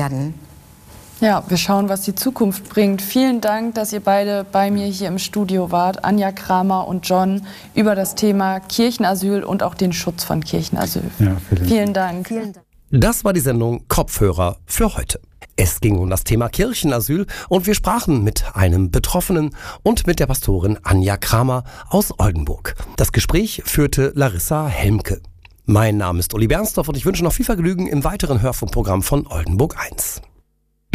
werden. Ja, wir schauen, was die Zukunft bringt. Vielen Dank, dass ihr beide bei mir hier im Studio wart, Anja Kramer und John, über das Thema Kirchenasyl und auch den Schutz von Kirchenasyl. Ja, vielen Dank. Das war die Sendung Kopfhörer für heute. Es ging um das Thema Kirchenasyl und wir sprachen mit einem Betroffenen und mit der Pastorin Anja Kramer aus Oldenburg. Das Gespräch führte Larissa Helmke. Mein Name ist Uli Bernsdorf und ich wünsche noch viel Vergnügen im weiteren Hörfunkprogramm von Oldenburg 1.